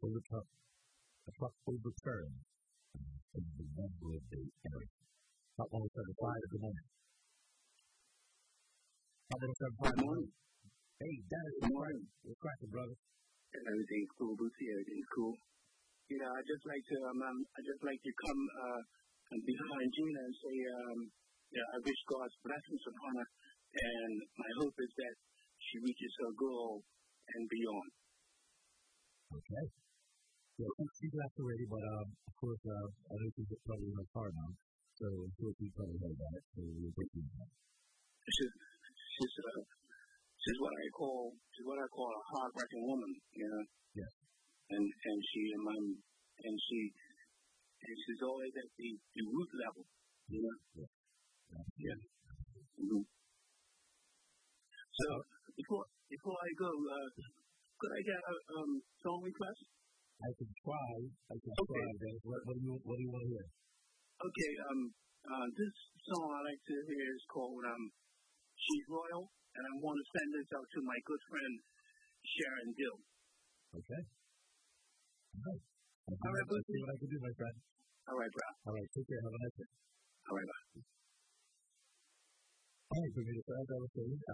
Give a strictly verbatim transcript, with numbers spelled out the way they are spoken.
overturned. A truck overturned in the Glenwood area. Hot one oh seven point five, good morning. Hot one oh seven point five, good morning. Hey, Dennis, good morning. What's cracking, brother? Everything's cool, Bootsy. Everything's cool. You know, I just like to, um, um I just like to come uh, behind Gina and say, um, yeah, I wish God's blessings upon her, and my hope is that she reaches her goal and beyond. Okay. Yeah, she's left already, but um, of course, uh, I know she's probably in her car now, so I'm sure she probably heard about it. So we'll break you that. She's, she's, uh, she's what I call, she's what I call a hard-working woman, you know. Yes. And and she um and she and she's always at the, the root level, you know. Yeah. Yeah. Yeah. Mm-hmm. So before before I go, uh, could I get a um song request? I can try. I can okay. try. Dennis. What, what do you What do you want to hear? Okay. Um. Uh. This song I like to hear is called um. She's Royal, and I want to send this out to my good friend Sharon Dill. Okay. All right. All right, Let's see what I can do, my friend. All right, bro. All right. Take care. Have a nice day. All right, bye. All right, so we decided that was